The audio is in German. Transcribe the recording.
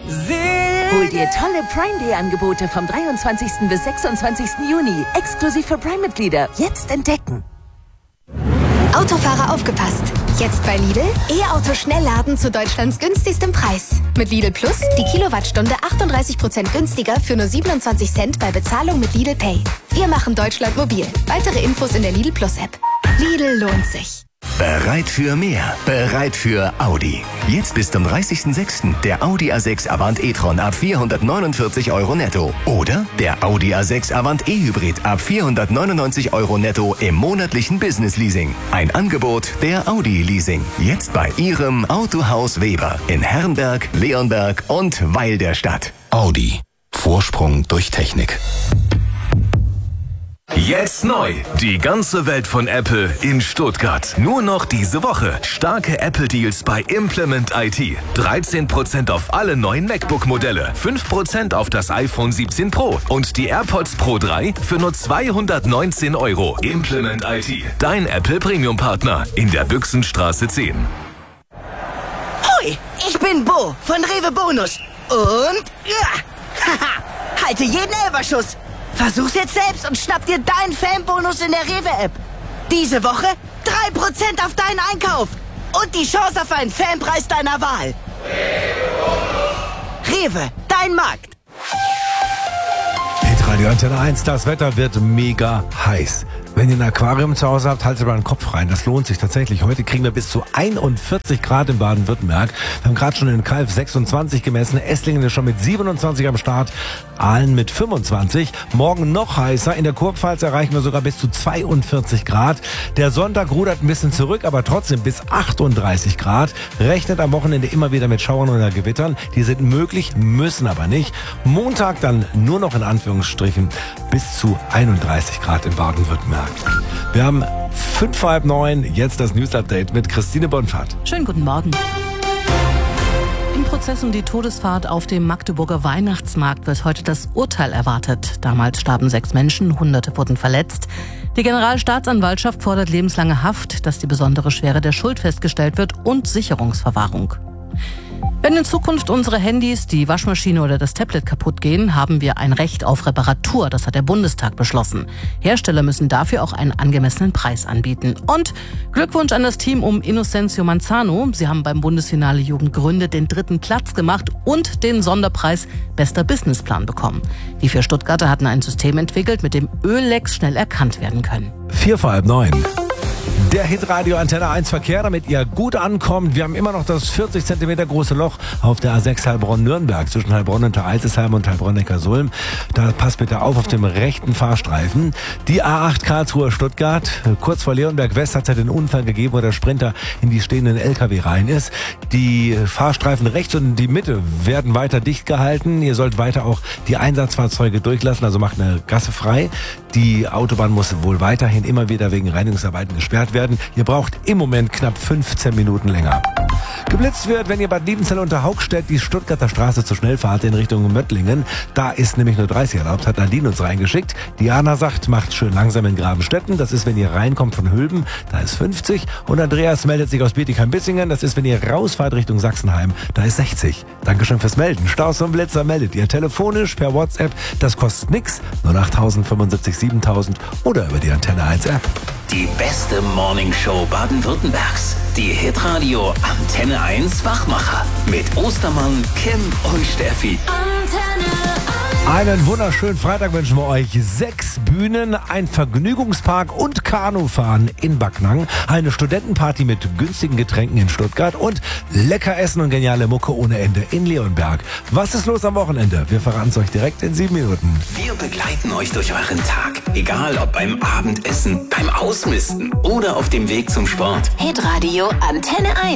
Hol dir tolle Prime Day Angebote vom 23. bis 26. Juni. Exklusiv für Prime-Mitglieder. Jetzt entdecken. Autofahrer aufgepasst. Jetzt bei Lidl E-Auto Schnellladen zu Deutschlands günstigstem Preis. Mit Lidl Plus die Kilowattstunde 38% günstiger für nur 27 Cent bei Bezahlung mit Lidl Pay. Wir machen Deutschland mobil. Weitere Infos in der Lidl Plus App. Lidl lohnt sich. Bereit für mehr, bereit für Audi. Jetzt bis zum 30.06. der Audi A6 Avant e-tron ab 449 € netto. Oder der Audi A6 Avant e-Hybrid ab 499 € netto im monatlichen Business-Leasing. Ein Angebot der Audi Leasing. Jetzt bei Ihrem Autohaus Weber in Herrenberg, Leonberg und Weil der Stadt. Audi. Vorsprung durch Technik. Jetzt neu. Die ganze Welt von Apple in Stuttgart. Nur noch diese Woche. Starke Apple-Deals bei Implement IT. 13% auf alle neuen MacBook-Modelle. 5% auf das iPhone 17 Pro. Und die AirPods Pro 3 für nur 219 €. Implement IT. Dein Apple Premium-Partner in der Büchsenstraße 10. Hoi, ich bin Bo von Rewe Bonus. Und haha, halte jeden Elberschuss. Versuch's jetzt selbst und schnapp dir deinen Fanbonus in der Rewe-App. Diese Woche 3% auf deinen Einkauf. Und die Chance auf einen Fanpreis deiner Wahl. Rewe, dein Markt. Hitradio Antenne 1, das Wetter wird mega heiß. Wenn ihr ein Aquarium zu Hause habt, haltet mal den Kopf rein. Das lohnt sich tatsächlich. Heute kriegen wir bis zu 41 Grad in Baden-Württemberg. Wir haben gerade schon in Kalf 26 gemessen. Esslingen ist schon mit 27 am Start. Aalen mit 25. Morgen noch heißer. In der Kurpfalz erreichen wir sogar bis zu 42 Grad. Der Sonntag rudert ein bisschen zurück, aber trotzdem bis 38 Grad. Rechnet am Wochenende immer wieder mit Schauern oder Gewittern. Die sind möglich, müssen aber nicht. Montag dann nur noch in Anführungsstrichen bis zu 31 Grad in Baden-Württemberg. Wir haben 8:55, jetzt das News-Update mit Christine Bonfahrt. Schönen guten Morgen. Im Prozess um die Todesfahrt auf dem Magdeburger Weihnachtsmarkt wird heute das Urteil erwartet. Damals starben 6 Menschen, Hunderte wurden verletzt. Die Generalstaatsanwaltschaft fordert lebenslange Haft, dass die besondere Schwere der Schuld festgestellt wird und Sicherungsverwahrung. Wenn in Zukunft unsere Handys, die Waschmaschine oder das Tablet kaputt gehen, haben wir ein Recht auf Reparatur. Das hat der Bundestag beschlossen. Hersteller müssen dafür auch einen angemessenen Preis anbieten. Und Glückwunsch an das Team um Innocencio Manzano. Sie haben beim Bundesfinale Jugend Gründe den 3. Platz gemacht und den Sonderpreis Bester Businessplan bekommen. Die 4 Stuttgarter hatten ein System entwickelt, mit dem Öllecks schnell erkannt werden können. 8:45. Der Hitradio Antenne 1 Verkehr, damit ihr gut ankommt. Wir haben immer noch das 40 cm große Loch auf der A6 Heilbronn-Nürnberg zwischen Heilbronn und Alzesheim und Heilbronn-Neckarsulm. Da passt bitte auf dem rechten Fahrstreifen. Die A8 Karlsruhe-Stuttgart, kurz vor Leonberg West hat es ja den Unfall gegeben, wo der Sprinter in die stehenden LKW rein ist. Die Fahrstreifen rechts und die Mitte werden weiter dicht gehalten. Ihr sollt weiter auch die Einsatzfahrzeuge durchlassen, also macht eine Gasse frei. Die Autobahn muss wohl weiterhin immer wieder wegen Reinigungsarbeiten gesperrt werden. Ihr braucht im Moment knapp 15 Minuten länger. Geblitzt wird, wenn ihr Bad Liebenzell unter Haugstedt die Stuttgarter Straße zu schnell fahrt in Richtung Möttlingen. Da ist nämlich nur 30 erlaubt, hat Nadine uns reingeschickt. Diana sagt, macht schön langsam in Grabenstetten. Das ist, wenn ihr reinkommt von Hülben, da ist 50. Und Andreas meldet sich aus Bietigheim-Bissingen. Das ist, wenn ihr rausfahrt Richtung Sachsenheim, da ist 60. Dankeschön fürs Melden. Staus und Blitzer meldet ihr telefonisch per WhatsApp. Das kostet nix. 08000 75 7000 oder über die Antenne 1 App. Die beste Morningshow Baden-Württembergs. Die Hitradio Antenne 1 Wachmacher. Mit Ostermann, Kim und Steffi. Einen wunderschönen Freitag wünschen wir euch. 6 Bühnen, ein Vergnügungspark und Kanufahren in Backnang, eine Studentenparty mit günstigen Getränken in Stuttgart und lecker Essen und geniale Mucke ohne Ende in Leonberg. Was ist los am Wochenende? Wir verraten es euch direkt in 7 Minuten. Wir begleiten euch durch euren Tag. Egal ob beim Abendessen, beim Ausmisten oder auf dem Weg zum Sport. Hitradio Antenne 1.